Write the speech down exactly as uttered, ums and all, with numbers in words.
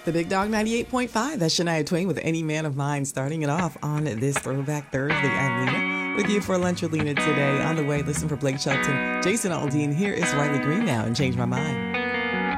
The Big Dog ninety-eight point five. That's Shania Twain with Any Man of Mine, starting it off on this Throwback Thursday. I'm Lena with you for Lunch with Lena today. On the way, listen for Blake Shelton, Jason Aldean. Here is Riley Green now and Change My Mind.